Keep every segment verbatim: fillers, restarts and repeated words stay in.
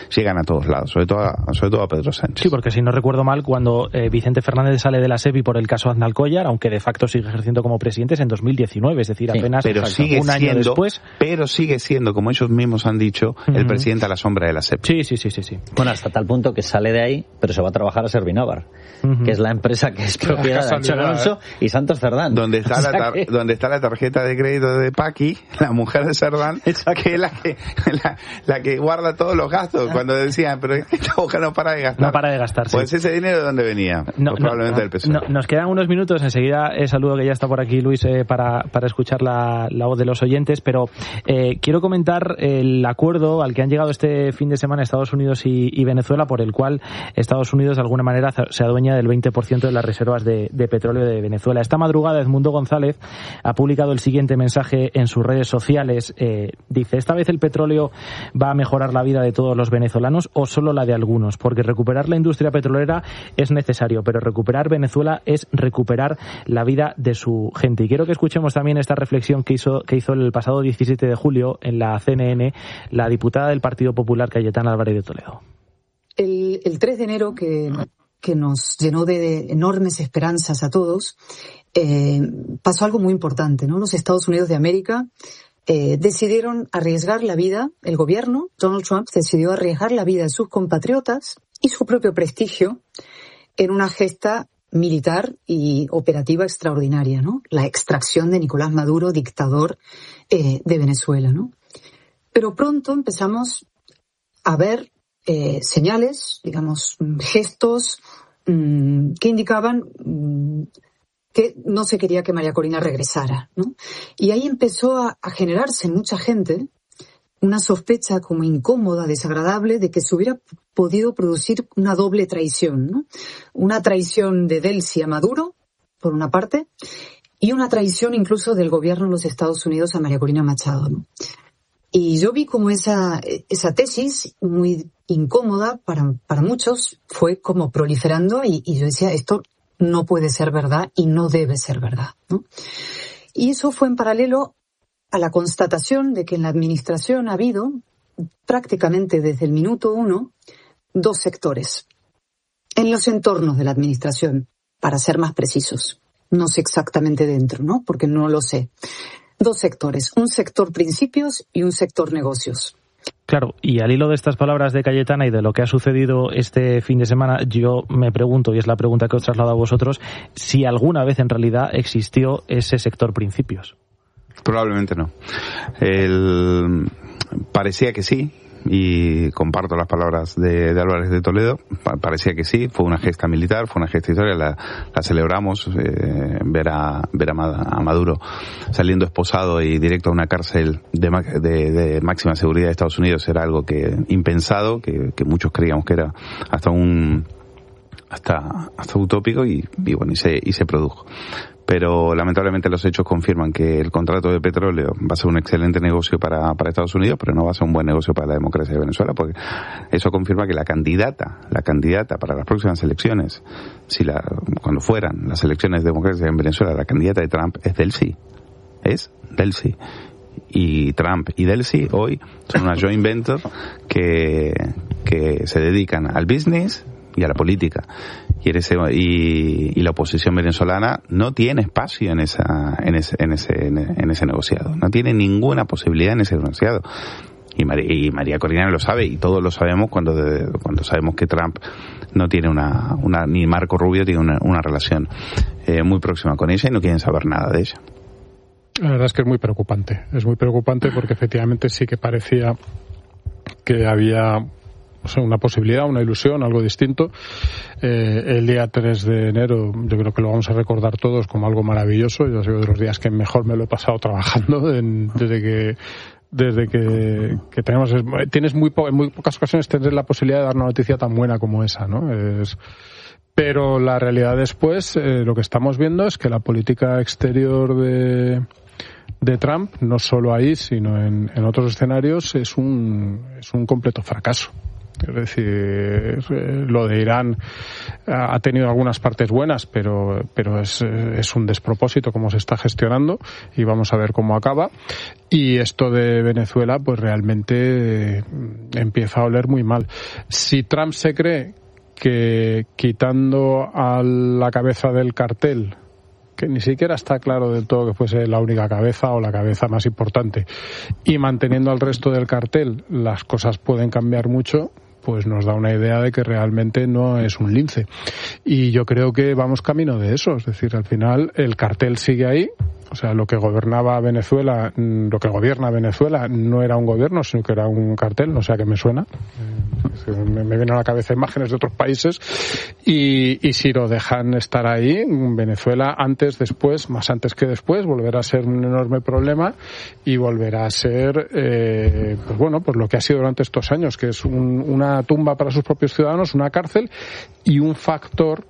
llegan a todos lados, sobre todo a, sobre todo a Pedro Sánchez. Sí, porque si no recuerdo mal, cuando eh, Vicente Fernández sale de la SEPI por el caso Aznalcóllar, aunque de facto sigue ejerciendo como presidente, es en dos mil diecinueve, es decir, apenas sí, pero sigue un año siendo, después. Pero sigue siendo, como ellos mismos han dicho, uh-huh. el presidente a la sombra de la SEPI. Sí, sí, sí, sí, sí. Bueno, hasta tal punto que sale de ahí, pero se va a trabajar a Servinovar, uh-huh. que es la empresa que es propiedad de Ancho Alonso y Santos Cerdán. Donde está, o sea la tar- que... donde está la tarjeta de crédito de Paqui, la mujer de Cerdán, que es la que, la, la que guarda todos los gastos. Cuando decían, pero esta mujer no para de gastar. No para de gastar, sí. Pues ese dinero, ¿de dónde venía? No, pues probablemente no, del P S O E. No, nos quedan unos minutos, enseguida eh, saludo que ya está por aquí Luis eh, para, para escuchar la, la voz de los oyentes, pero eh, quiero comentar el acuerdo al que han llegado este fin de semana Estados Unidos y, y Venezuela, por el cual Estados Unidos de alguna manera se adueña del veinte por ciento de las reservas de, de petróleo de Venezuela. Esta madrugada Edmundo González ha publicado el siguiente mensaje en sus redes sociales. Eh, dice, esta vez el petróleo va a mejorar la vida de todos los venezolanos o solo la de algunos, porque recuperar la industria petrolera es necesario, pero recuperar Venezuela es recuperar la vida de su gente. Y quiero que escuchemos también esta reflexión que hizo, que hizo el pasado diecisiete de julio en la C N N la diputada del Partido Popular Cayetana Álvarez de Toledo. El, el tres de enero, que, que nos llenó de enormes esperanzas a todos, eh, pasó algo muy importante, ¿no? Los Estados Unidos de América eh, decidieron arriesgar la vida, el gobierno, Donald Trump, decidió arriesgar la vida de sus compatriotas y su propio prestigio en una gesta militar y operativa extraordinaria, ¿no? La extracción de Nicolás Maduro, dictador eh, de Venezuela, ¿no? Pero pronto empezamos a ver eh, señales, digamos, gestos mmm, que indicaban mmm, que no se quería que María Corina regresara, ¿no? Y ahí empezó a, a generarse en mucha gente una sospecha como incómoda, desagradable, de que se hubiera podido producir una doble traición, ¿no? Una traición de Delcy a Maduro, por una parte, y una traición incluso del gobierno de los Estados Unidos a María Corina Machado, ¿no? Y yo vi como esa, esa tesis, muy incómoda para, para muchos, fue como proliferando y, y yo decía, esto no puede ser verdad y no debe ser verdad, ¿no? Y eso fue en paralelo a la constatación de que en la administración ha habido, prácticamente desde el minuto uno, dos sectores. En los entornos de la administración, para ser más precisos. No sé exactamente dentro, ¿no? Porque no lo sé. Dos sectores, un sector principios y un sector negocios. Claro, y al hilo de estas palabras de Cayetana y de lo que ha sucedido este fin de semana, yo me pregunto, y es la pregunta que os traslado a vosotros, si alguna vez en realidad existió ese sector principios. Probablemente no. El... Parecía que sí, y comparto las palabras de, de Álvarez de Toledo, parecía que sí, fue una gesta militar, fue una gesta histórica, la, la celebramos, eh, ver, a, ver a Maduro saliendo esposado y directo a una cárcel de, de, de máxima seguridad de Estados Unidos era algo que impensado, que, que muchos creíamos que era hasta un hasta hasta utópico y, y bueno, y se, y se produjo. Pero lamentablemente los hechos confirman que el contrato de petróleo va a ser un excelente negocio para, para Estados Unidos, pero no va a ser un buen negocio para la democracia de Venezuela, porque eso confirma que la candidata, la candidata para las próximas elecciones, si la, cuando fueran las elecciones democráticas en Venezuela, la candidata de Trump es Delcy, es Delcy. Y Trump y Delcy hoy son una joint venture que, que se dedican al business y a la política. Y, ese, y, y la oposición venezolana no tiene espacio en esa en ese, en ese en ese negociado, no tiene ninguna posibilidad en ese negociado. Y María, y María Corina lo sabe, y todos lo sabemos cuando de, cuando sabemos que Trump no tiene una, una ni Marco Rubio tiene una, una relación eh, muy próxima con ella y no quieren saber nada de ella. La verdad es que es muy preocupante, es muy preocupante porque efectivamente sí que parecía que había, o sea, una posibilidad, una ilusión, algo distinto. Eh, el día tres de enero yo creo que lo vamos a recordar todos como algo maravilloso. Yo ha sido de los días que mejor me lo he pasado trabajando en, desde que desde que, que tenemos tienes muy po- en muy pocas ocasiones tienes la posibilidad de dar una noticia tan buena como esa, ¿no? Es, pero la realidad después, eh, lo que estamos viendo es que la política exterior de de Trump, no solo ahí, sino en, en otros escenarios, es un es un completo fracaso. Es decir, lo de Irán ha tenido algunas partes buenas, pero, pero es, es un despropósito cómo se está gestionando y vamos a ver cómo acaba. Y esto de Venezuela, pues realmente empieza a oler muy mal. Si Trump se cree que quitando a la cabeza del cartel, que ni siquiera está claro del todo que fuese la única cabeza o la cabeza más importante, y manteniendo al resto del cartel las cosas pueden cambiar mucho, pues nos da una idea de que realmente no es un lince. Y yo creo que vamos camino de eso, es decir, al final el cartel sigue ahí. O sea, lo que gobernaba Venezuela, lo que gobierna Venezuela no era un gobierno, sino que era un cartel, no sé a qué me suena. Me, me vienen a la cabeza imágenes de otros países y, y si lo dejan estar ahí, Venezuela antes, después, más antes que después, volverá a ser un enorme problema y volverá a ser, eh, pues bueno, pues lo que ha sido durante estos años, que es un, una tumba para sus propios ciudadanos, una cárcel y un factor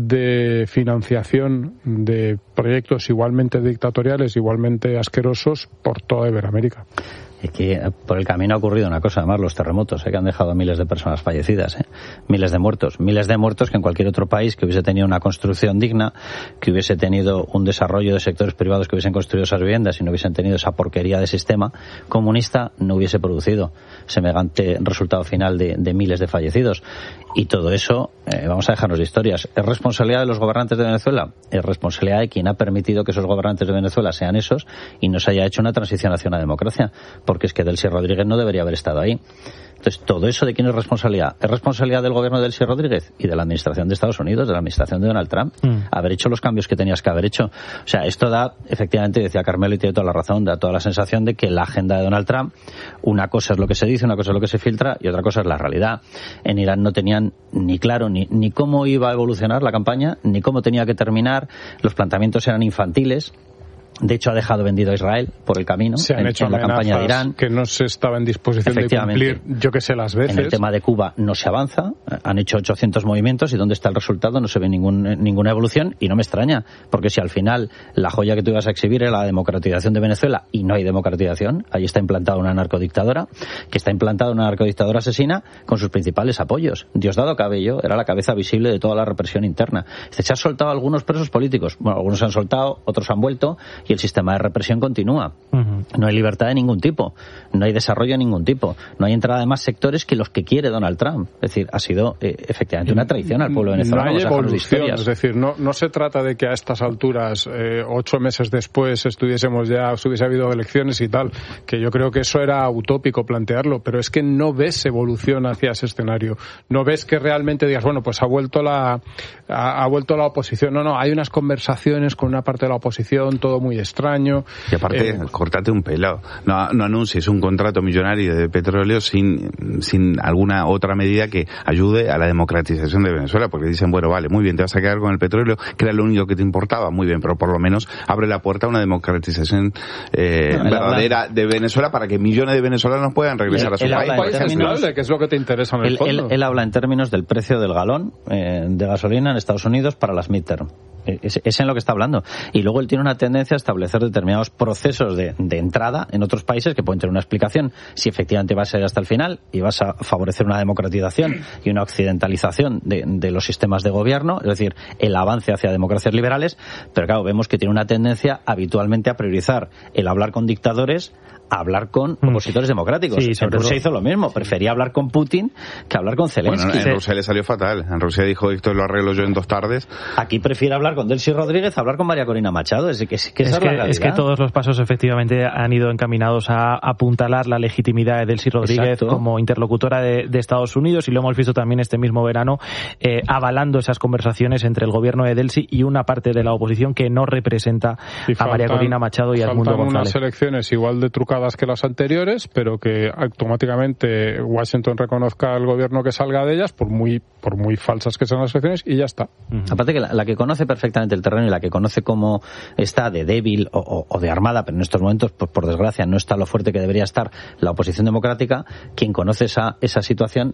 de financiación de proyectos igualmente dictatoriales, igualmente asquerosos por toda Iberoamérica. Es que por el camino ha ocurrido una cosa, además los terremotos, ¿eh? que han dejado a miles de personas fallecidas, ¿eh? miles de muertos, miles de muertos que en cualquier otro país que hubiese tenido una construcción digna, que hubiese tenido un desarrollo de sectores privados que hubiesen construido esas viviendas y no hubiesen tenido esa porquería de sistema comunista, no hubiese producido semejante resultado final de, de miles de fallecidos. Y todo eso, eh, vamos a dejarnos de historias, ¿es responsabilidad de los gobernantes de Venezuela? Es responsabilidad de quien ha permitido que esos gobernantes de Venezuela sean esos y no se haya hecho una transición hacia una democracia, porque es que Delcy Rodríguez no debería haber estado ahí. Entonces, ¿todo eso de quién es responsabilidad? Es responsabilidad del gobierno de Delcy Rodríguez y de la administración de Estados Unidos, de la administración de Donald Trump, mm. haber hecho los cambios que tenías que haber hecho. O sea, esto da, efectivamente, decía Carmelo y tiene toda la razón, da toda la sensación de que la agenda de Donald Trump, una cosa es lo que se dice, una cosa es lo que se filtra y otra cosa es la realidad. En Irán no tenían ni claro ni, ni cómo iba a evolucionar la campaña, ni cómo tenía que terminar, los planteamientos eran infantiles. De hecho, ha dejado vendido a Israel por el camino se han en, hecho en la campaña de Irán. Que no se estaba en disposición de cumplir, yo que sé, las veces. En el tema de Cuba no se avanza. Han hecho ochocientos movimientos y ¿dónde está el resultado? No se ve ningún, ninguna evolución y no me extraña. Porque si al final la joya que tú ibas a exhibir era la democratización de Venezuela y no hay democratización, ahí está implantada una narcodictadora, que está implantada una narcodictadora asesina con sus principales apoyos. Diosdado Cabello era la cabeza visible de toda la represión interna. Se han soltado algunos presos políticos. Bueno, algunos se han soltado, otros han vuelto y el sistema de represión continúa. Uh-huh. No hay libertad de ningún tipo, no hay desarrollo de ningún tipo, no hay entrada de más sectores que los que quiere Donald Trump. Es decir, ha sido eh, efectivamente una traición al pueblo venezolano. No hay evolución, es decir, no, no se trata de que a estas alturas, eh, ocho meses después, estuviésemos ya, hubiese habido elecciones y tal, que yo creo que eso era utópico plantearlo, pero es que no ves evolución hacia ese escenario. No ves que realmente digas, bueno, pues ha vuelto la, ha, ha vuelto la oposición. No, no, hay unas conversaciones con una parte de la oposición, todo muy extraño. Y aparte, eh, cortate un pelo. No, no anuncies un contrato millonario de petróleo sin, sin alguna otra medida que ayude a la democratización de Venezuela, porque dicen, bueno, vale, muy bien, te vas a quedar con el petróleo, que era lo único que te importaba, muy bien, pero por lo menos abre la puerta a una democratización eh, no, verdadera habla... de Venezuela para que millones de venezolanos puedan regresar él, a su país. país términos, ¿qué es lo que te interesa en el él, fondo? Él, él habla en términos del precio del galón eh, de gasolina en Estados Unidos para las midterm. Es, es en lo que está hablando. Y luego él tiene una tendencia a establecer determinados procesos de, de entrada en otros países que pueden tener una explicación si efectivamente vas a ir hasta el final y vas a favorecer una democratización y una occidentalización de, de los sistemas de gobierno, es decir, el avance hacia democracias liberales, pero claro, vemos que tiene una tendencia habitualmente a priorizar el hablar con dictadores a hablar con opositores democráticos. Sí, en Rusia hizo lo mismo, prefería hablar con Putin que hablar con Zelensky. Bueno, en Rusia le salió fatal. En Rusia dijo, esto lo arreglo yo en dos tardes. Aquí prefiere hablar con Delcy Rodríguez a hablar con María Corina Machado. Es que, es que, es, que, es que todos los pasos efectivamente han ido encaminados a apuntalar la legitimidad de Delcy Rodríguez Exacto. como interlocutora de, de Estados Unidos, y lo hemos visto también este mismo verano eh, avalando esas conversaciones entre el gobierno de Delcy y una parte de la oposición que no representa y a faltan, María Corina Machado y a Edmundo González. Unas elecciones igual de trucadas que las anteriores, pero que automáticamente Washington reconozca al gobierno que salga de ellas, por muy por muy falsas que sean las elecciones, y ya está. Uh-huh. Aparte que la, la que conoce perfectamente el terreno y la que conoce cómo está de débil o, o, o de armada, pero en estos momentos, pues, por desgracia, no está lo fuerte que debería estar la oposición democrática, quien conoce esa, esa situación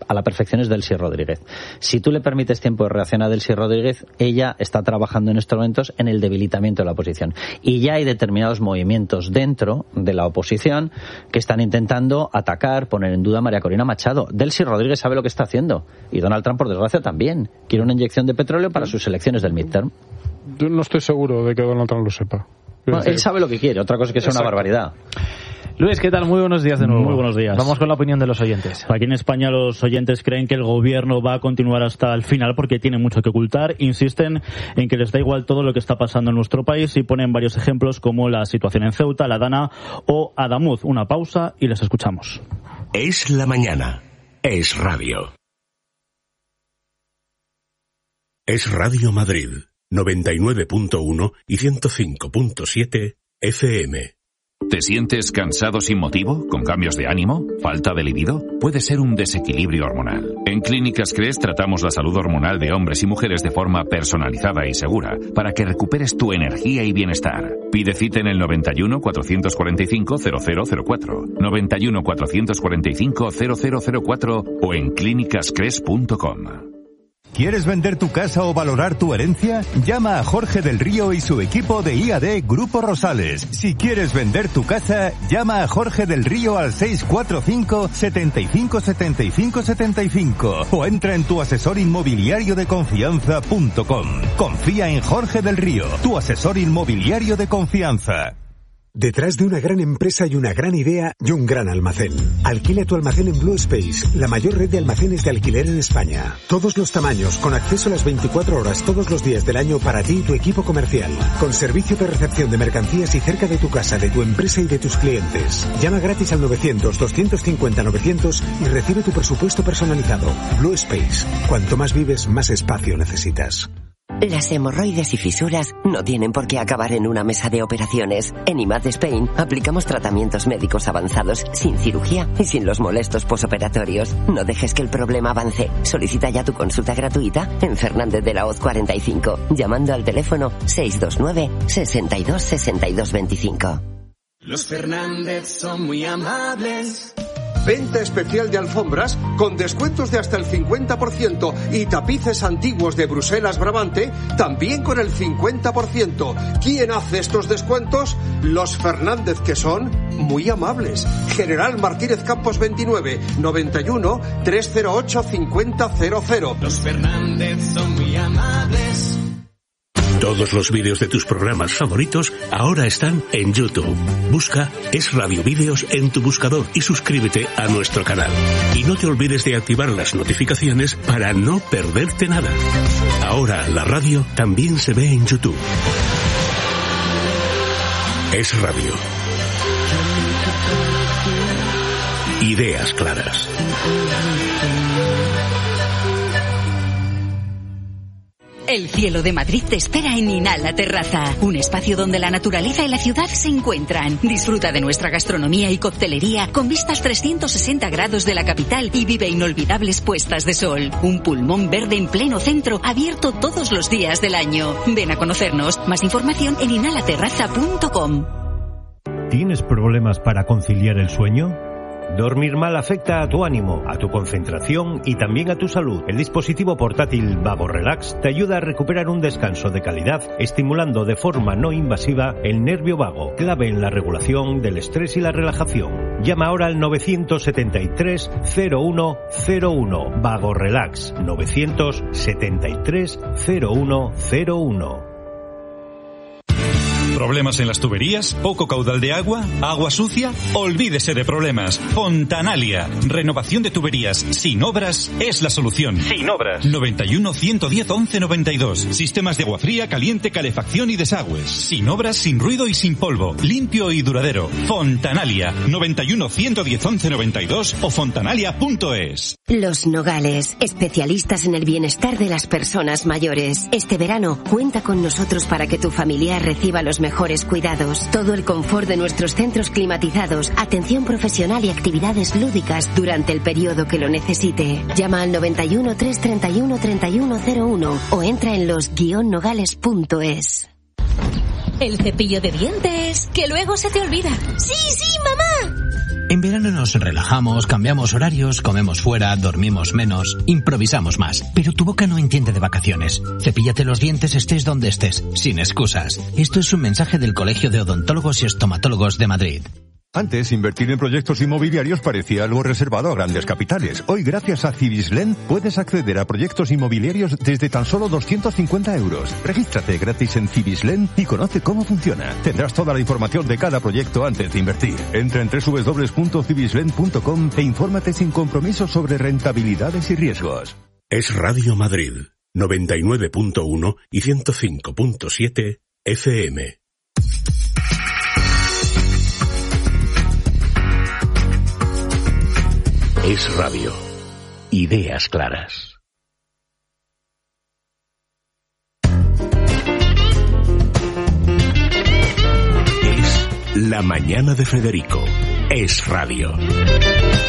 a la perfección es Delcy Rodríguez. Si tú le permites tiempo de reacción a Delcy Rodríguez, ella está trabajando en estos momentos en el debilitamiento de la oposición. Y ya hay determinados movimientos dentro de la oposición que están intentando atacar, poner en duda a María Corina Machado. Delcy Rodríguez sabe lo que está haciendo. Y Donald Trump, por desgracia, también. Quiere una inyección de petróleo para sus elecciones del midterm. Yo no estoy seguro de que Donald Trump lo sepa. Bueno, él sabe lo que quiere, otra cosa es que sea una barbaridad. Luis, ¿qué tal? Muy buenos días de nuevo. Muy buenos días. Vamos con la opinión de los oyentes. Aquí en España los oyentes creen que el gobierno va a continuar hasta el final porque tiene mucho que ocultar. Insisten en que les da igual todo lo que está pasando en nuestro país y ponen varios ejemplos como la situación en Ceuta, La Dana o Adamuz. Una pausa y les escuchamos. Es la mañana. Es radio. Es Radio Madrid, noventa y nueve punto uno y ciento cinco punto siete F M. ¿Te sientes cansado sin motivo? ¿Con cambios de ánimo? ¿Falta de libido? Puede ser un desequilibrio hormonal. En Clínicas Cres tratamos la salud hormonal de hombres y mujeres de forma personalizada y segura para que recuperes tu energía y bienestar. Pide cita en el noventa y uno, cuatrocientos cuarenta y cinco, cero cero cero cuatro, noventa y uno, cuatrocientos cuarenta y cinco, cero cero cero cuatro o en clínicas cres punto com. ¿Quieres vender tu casa o valorar tu herencia? Llama a Jorge del Río y su equipo de I A D Grupo Rosales. Si quieres vender tu casa, llama a Jorge del Río al seis cuatro cinco, setenta y cinco, setenta y cinco, setenta y cinco o entra en tu asesor inmobiliario de confianza punto com. Confía en Jorge del Río, tu asesor inmobiliario de confianza. Detrás de una gran empresa hay una gran idea y un gran almacén. Alquila tu almacén en Blue Space, la mayor red de almacenes de alquiler en España. Todos los tamaños, con acceso a las veinticuatro horas todos los días del año para ti y tu equipo comercial. Con servicio de recepción de mercancías y cerca de tu casa, de tu empresa y de tus clientes. Llama gratis al novecientos, doscientos cincuenta, novecientos y recibe tu presupuesto personalizado. Blue Space. Cuanto más vives, más espacio necesitas. Las hemorroides y fisuras no tienen por qué acabar en una mesa de operaciones. En I M A D Spain aplicamos tratamientos médicos avanzados sin cirugía y sin los molestos posoperatorios. No dejes que el problema avance. Solicita ya tu consulta gratuita en Fernández de la Hoz cuarenta y cinco, llamando al teléfono seis dos nueve, sesenta y dos, sesenta y dos veinticinco. Los Fernández son muy amables. Venta especial de alfombras con descuentos de hasta el cincuenta por ciento y tapices antiguos de Bruselas Brabante también con el cincuenta por ciento. ¿Quién hace estos descuentos? Los Fernández, que son muy amables. General Martínez Campos veintinueve, noventa y uno, trescientos ocho, cincuenta cero cero. Los Fernández son muy amables. Todos los vídeos de tus programas favoritos ahora están en YouTube. Busca Es Radio Vídeos en tu buscador y suscríbete a nuestro canal. Y no te olvides de activar las notificaciones para no perderte nada. Ahora la radio también se ve en YouTube. Es Radio. Ideas claras. El cielo de Madrid te espera en Inhala Terraza, un espacio donde la naturaleza y la ciudad se encuentran. Disfruta de nuestra gastronomía y coctelería con vistas trescientos sesenta grados de la capital y vive inolvidables puestas de sol. Un pulmón verde en pleno centro, abierto todos los días del año. Ven a conocernos. Más información en inhala terraza punto com. ¿Tienes problemas para conciliar el sueño? Dormir mal afecta a tu ánimo, a tu concentración y también a tu salud. El dispositivo portátil Vago Relax te ayuda a recuperar un descanso de calidad, estimulando de forma no invasiva el nervio vago, clave en la regulación del estrés y la relajación. Llama ahora al novecientos setenta y tres, cero uno cero uno. Vago Relax, novecientos setenta y tres, cero uno cero uno. ¿Problemas en las tuberías? ¿Poco caudal de agua? ¿Agua sucia? Olvídese de problemas. Fontanalia. Renovación de tuberías sin obras es la solución. Sin obras. noventa y uno, ciento diez, once noventa y dos. Sistemas de agua fría, caliente, calefacción y desagües. Sin obras, sin ruido y sin polvo. Limpio y duradero. Fontanalia. noventa y uno, ciento diez, once noventa y dos o fontanalia punto es. Los Nogales. Especialistas en el bienestar de las personas mayores. Este verano, cuenta con nosotros para que tu familia reciba los mejores cuidados, todo el confort de nuestros centros climatizados, atención profesional y actividades lúdicas durante el periodo que lo necesite. Llama al noventa y uno, trescientos treinta y uno, treinta y uno cero uno o entra en los guion nogales punto es. El cepillo de dientes, que luego se te olvida. ¡Sí, sí, mamá! En verano nos relajamos, cambiamos horarios, comemos fuera, dormimos menos, improvisamos más. Pero tu boca no entiende de vacaciones. Cepíllate los dientes estés donde estés, sin excusas. Esto es un mensaje del Colegio de Odontólogos y Estomatólogos de Madrid. Antes, invertir en proyectos inmobiliarios parecía algo reservado a grandes capitales. Hoy, gracias a Cibislen, puedes acceder a proyectos inmobiliarios desde tan solo doscientos cincuenta euros. Regístrate gratis en Cibislen y conoce cómo funciona. Tendrás toda la información de cada proyecto antes de invertir. Entra en doble u doble u doble u punto cibislen punto com e infórmate sin compromiso sobre rentabilidades y riesgos. Es Radio Madrid, noventa y nueve punto uno y ciento cinco punto siete F M. Es Radio. Ideas claras. Es La Mañana de Federico. Es Radio.